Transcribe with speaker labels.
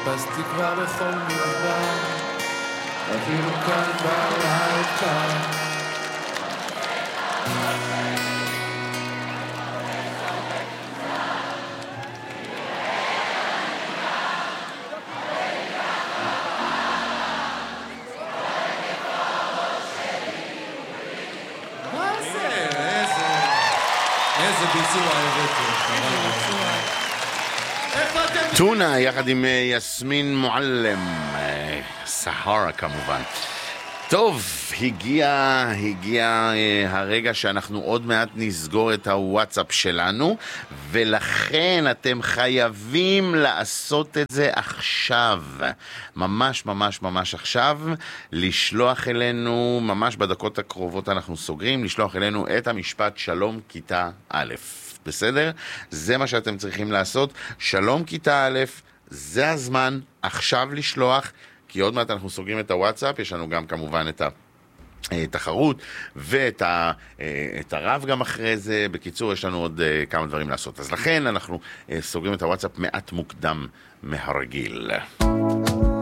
Speaker 1: חיפשתי כבר בכל מדבר, אפילו כאן בלילה כאן. מה זה? איזה ביצוע הבאתי.
Speaker 2: טונה יחד עם יסמין מועלם, סהרה כמובן. טוב, הגיע הרגע שאנחנו עוד מעט נסגור את הוואטסאפ שלנו, ולכן אתם חייבים לעשות את זה עכשיו, ממש ממש ממש עכשיו, לשלוח אלינו, ממש בדקות הקרובות אנחנו סוגרים, לשלוח אלינו את המשפט שלום כיתה א'. בסדר? זה מה שאתם צריכים לעשות. שלום כיתה א', זה הזמן עכשיו לשלוח, כי עוד מעט אנחנו סוגרים את הוואטסאפ, יש לנו גם כמובן את התחרות ואת הרב גם אחרי זה. בקיצור, יש לנו עוד כמה דברים לעשות. אז לכן אנחנו סוגרים את הוואטסאפ מעט מוקדם מהרגיל.